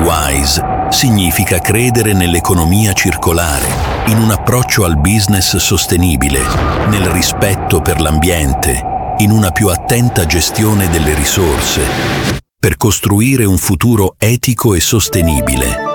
WISE significa credere nell'economia circolare, in un approccio al business sostenibile, nel rispetto per l'ambiente, in una più attenta gestione delle risorse, per costruire un futuro etico e sostenibile.